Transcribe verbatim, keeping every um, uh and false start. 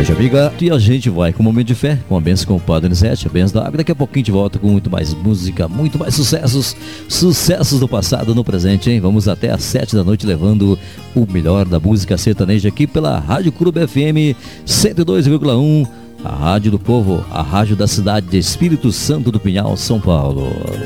Rádio Amiga. E a gente vai com um momento de fé, com a bênção com o Padre Nizete, a bênção da água. Daqui a pouquinho a gente volta com muito mais música, muito mais sucessos, sucessos do passado no presente, hein? Vamos até às sete da noite levando o melhor da música sertaneja aqui pela Rádio Clube F M cento e dois vírgula um, a Rádio do Povo, a rádio da cidade de Espírito Santo do Pinhal, São Paulo.